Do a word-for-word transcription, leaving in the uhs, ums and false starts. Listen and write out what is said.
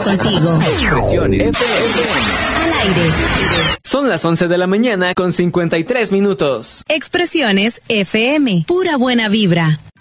contigo. Expresiones F M. Al aire. Son las once de la mañana con cincuenta y tres minutos. Expresiones F M. Pura buena vibra.